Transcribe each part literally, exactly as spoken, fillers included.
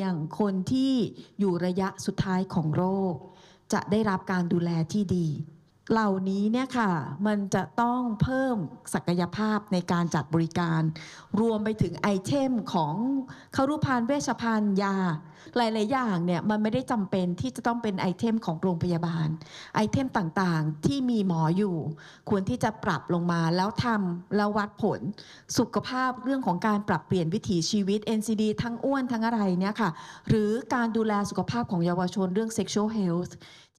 งคนที่อยู่ระยะสุดท้ายของโรคจะได้รับการดูแลที่ดีเหล่านี้เนี่ยค่ะมันจะต้องเพิ่มศักยภาพในการจัดบริการรวมไปถึงไอเทมของคฤภัณฑ์เวชภัณฑ์ยาหลายๆอย่างเนี่ยมันไม่ได้จำเป็นที่จะต้องเป็นไอเทมของโรงพยาบาลไอเทมต่างๆที่มีหมออยู่ควรที่จะปรับลงมาแล้วทำแล้ววัดผลสุขภาพเรื่องของการปรับเปลี่ยนวิถีชีวิต เอ็น ซี ดี ทั้งอ้วนทั้งอะไรเนี่ยค่ะหรือการดูแลสุขภาพของเยาวชนเรื่อง sexual health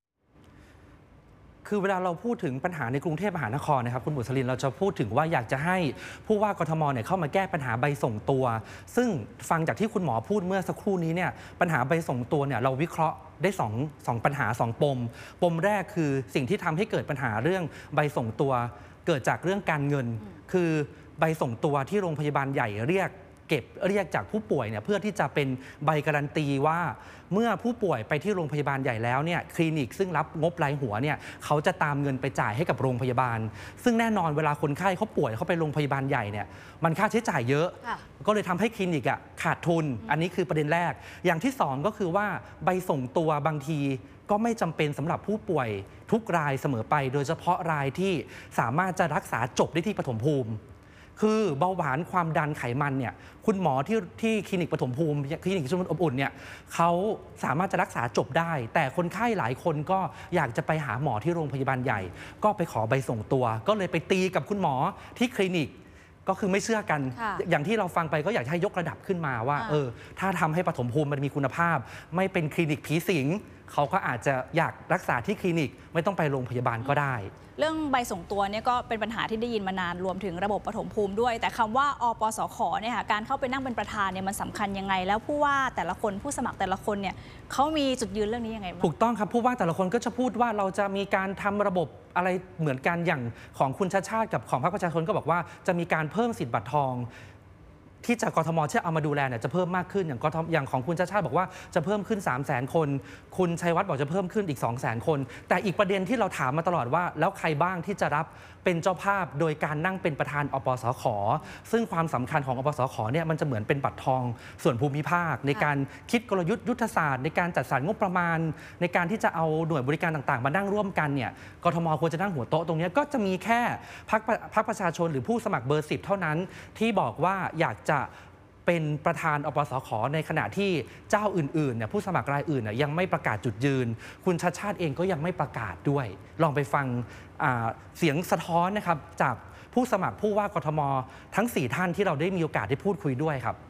คือเวลาเราพูดถึงปัญหาในกรุงเทพมหานครนะครับคุณบุษรินเราจะพูดถึงว่าอยากจะให้ผู้ว่ากทมเนี่ยเข้ามาแก้ปัญหาใบส่งตัวซึ่งฟังจากที่คุณหมอพูดเมื่อสักครู่นี้เนี่ยปัญหาใบส่งตัวเนี่ยเราวิเคราะห์ได้สองสองปัญหาสองปมปมแรกคือสิ่งที่ทำให้เกิดปัญหาเรื่องใบส่งตัวเกิดจากเรื่องการเงินคือใบส่งตัวที่โรงพยาบาลใหญ่เรียกเก็บเรียกจากผู้ป่วยเนี่ยเพื่อที่จะเป็นใบการันตีว่าเมื่อผู้ป่วยไปที่โรงพยาบาลใหญ่แล้วเนี่ยคลินิกซึ่งรับงบรายหัวเนี่ยเขาจะตามเงินไปจ่ายให้กับโรงพยาบาลซึ่งแน่นอนเวลาคนไข้เขาป่วยเขาไปโรงพยาบาลใหญ่เนี่ยมันค่าใช้จ่ายเยอะก็เลยทำให้คลินิกอ่ะขาดทุนอันนี้คือประเด็นแรกอย่างที่สองก็คือว่าใบส่งตัวบางทีก็ไม่จำเป็นสำหรับผู้ป่วยทุกรายเสมอไปโดยเฉพาะรายที่สามารถจะรักษาจบได้ที่ปฐมภูมิคือเบาหวานความดันไขมันเนี่ยคุณหมอที่ที่คลินิกปฐมภูมิคลินิกชุมชนอบอุ่นเนี่ยเขาสามารถจะรักษาจบได้แต่คนไข้หลายคนก็อยากจะไปหาหมอที่โรงพยาบาลใหญ่ก็ไปขอใบส่งตัวก็เลยไปตีกับคุณหมอที่คลินิกก็คือไม่เชื่อกันอย่างที่เราฟังไปก็อยากให้ยกระดับขึ้นมาว่าเออถ้าทำให้ปฐมภูมิมันมีคุณภาพไม่เป็นคลินิกผีสิงเขาก็อาจจะอยากรักษาที่คลินิกไม่ต้องไปโรงพยาบาลก็ได้เรื่องใบส่งตัวเนี่ยก็เป็นปัญหาที่ได้ยินมานานรวมถึงระบบปฐมภูมิด้วยแต่คำว่าอปสขเนี่ยค่ะการเข้าไปนั่งเป็นประธานเนี่ยมันสำคัญยังไงแล้วผู้ว่าแต่ละคนผู้สมัครแต่ละคนเนี่ยเขามีจุดยืนเรื่องนี้ยังไงบ้างถูกต้องครับผู้ว่าแต่ละคนก็จะพูดว่าเราจะมีการทำระบบอะไรเหมือนกันอย่างของคุณชาติชาติกับของพรรคประชาชนก็บอกว่าจะมีการเพิ่มสิทธิ์บัตรทองที่จากกทมที่เอามาดูแลเนี่ยจะเพิ่มมากขึ้นอย่างกทมอย่างของคุณชาติชาติบอกว่าจะเพิ่มขึ้น สามแสน คนคุณชัยวัฒน์บอกจะเพิ่มขึ้นอีก สองแสน คนแต่อีกประเด็นที่เราถามมาตลอดว่าแล้วใครบ้างที่จะรับเป็นเจ้าภาพโดยการนั่งเป็นประธานอปสข.ซึ่งความสำคัญของอปสข.เนี่ยมันจะเหมือนเป็นบัตรทองส่วนภูมิภาคในการคิดกลยุทธ์ยุทธศาสตร์ในการจัดสรรงบประมาณในการที่จะเอาหน่วยบริการต่างๆมานั่งร่วมกันเนี่ยกทมควรจะนั่งหัวโต๊ะตรงนี้ก็จะมีแค่พรรคพรรคประชาชนหรือผู้สมัครเบอร์สิบเท่านั้นที่บอกว่าอยากจะเป็นประธานอปสข.ในขณะที่เจ้าอื่นๆเนี่ยผู้สมัครรายอื่นยังไม่ประกาศจุดยืนคุณชาติชาติเองก็ยังไม่ประกาศด้วยลองไปฟังเสียงสะท้อนนะครับจากผู้สมัครผู้ว่ากทมทั้งสี่ท่านที่เราได้มีโอกาสได้พูดคุยด้วยครับ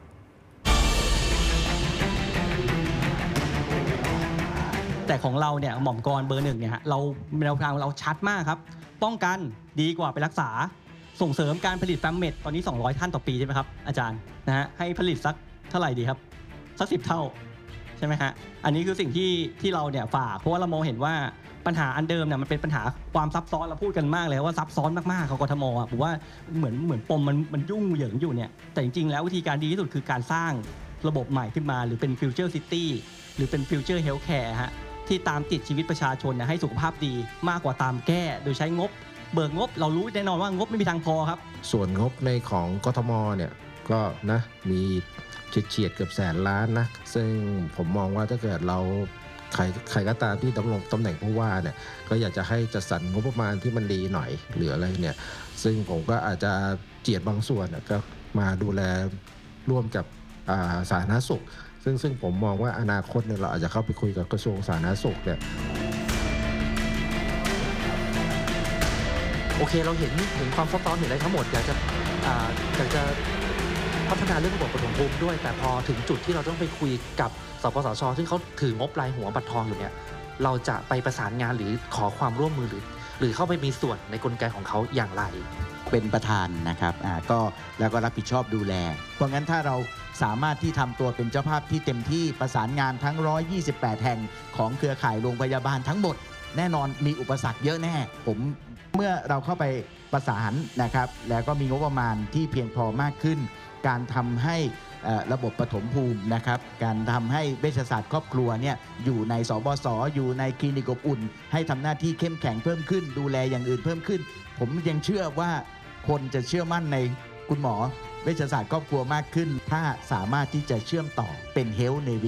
แต่ของเราเนี่ยหม่อมกรเบอร์หนึ่งเนี่ยเราแนวทางเราชัดมากครับป้องกันดีกว่าไปรักษาส่งเสริมการผลิตแฟมเมดตอนนี้สองร้อยท่านต่อปีใช่ไหมครับอาจารย์นะฮะให้ผลิตสักเท่าไหร่ดีครับสักสิบเท่าใช่ไหมฮะอันนี้คือสิ่งที่ที่เราเนี่ยฝากเพราะว่าเรามองเห็นว่าปัญหาอันเดิมเนี่ยมันเป็นปัญหาความซับซ้อนเราพูดกันมากเลยว่าซับซ้อนมากๆของกทมอ่ะผมว่าเหมือนเหมือนปมมันมันยุ่งเหยิงอยู่เนี่ยแต่จริงๆแล้ววิธีการดีที่สุดคือการสร้างระบบใหม่ขึ้นมาหรือเป็นฟิวเจอร์ซิตี้หรือเป็นฟิวเจอร์เฮลท์แคร์ฮะที่ตามติดชีวิตประชาชนนะให้สุขภาพดีมากกว่าตามแก้โดยใช้งบเบิกงบเรารู้แน่นอนว่างบไม่มีทางพอครับส่วนงบในของกทมเนี่ยก็นะมีเฉียดๆเกือบแสนล้านนะซึ่งผมมองว่าถ้าเกิดเราใครใครก็ตามที่ดำรงตำแหน่งผู้ว่าเนี่ยก็อยากจะให้จัดสรรงบประมาณที่มันดีหน่อยหรืออะไรเนี่ยซึ่งผมก็อาจจะเจียดบางส่วนก็มาดูแลร่วมกับสาธารณสุขซึ่งซึ่งผมมองว่าอนาคตเนี่ยเราอาจจะเข้าไปคุยกับกระทรวงสาธารณสุขเนี่ยโอเคเราเห็นเห็นความซับซ้อนเห็นอะไรทั้งหมดอยากจะอยากจะพัฒนาเรื่องระบบปฐมภูมิด้วยแต่พอถึงจุดที่เราต้องไปคุยกับสปสช.ซึ่งเขาถืองบรายหัวบัตรทองอยู่เนี่ยเราจะไปประสานงานหรือขอความร่วมมือหรือหรือเข้าไปมีส่วนในกลไกของเขาอย่างไรเป็นประธานนะครับอ่าก็แล้วก็รับผิดชอบดูแลเพราะงั้นถ้าเราสามารถที่ทำตัวเป็นเจ้าภาพที่เต็มที่ประสานงานทั้งหนึ่งร้อยยี่สิบแปดแห่งของเครือข่ายโรงพยาบาลทั้งหมดแน่นอนมีอุปสรรคเยอะแน่ผมเมื่อเราเข้าไปประสานนะครับแล้วก็มีงบประมาณที่เพียงพอมากขึ้นการทำให้ระบบปฐมภูมินะครับการทำให้เวชศาสตร์ครอบครัวเนี่ยอยู่ในสบสอยู่ในคลินิกอบอุ่นให้ทำหน้าที่เข้มแข็งเพิ่มขึ้นดูแลอย่างอื่นเพิ่มขึ้นผมยังเชื่อว่าคนจะเชื่อมั่นในคุณหมอเวชศาสตร์ครอบครัวมากขึ้นถ้าสามารถที่จะเชื่อมต่อเป็นเฮลท์ใน